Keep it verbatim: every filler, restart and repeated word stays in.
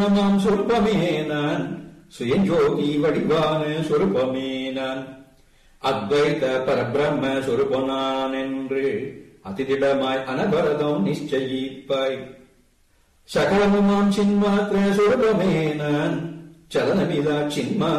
நாம் சொருபமே நான் சுயஞ்சோதி வடிவான சொருபமே நான் அத்வைத பரபிரம்ம சொருபனான் என்று அதிதிடமாய் அனபரதம் நிச்சயிப்பாய். சகலமுமாம் சின்மாத்திர சொருபமே நான் சலனமிதா சின்மா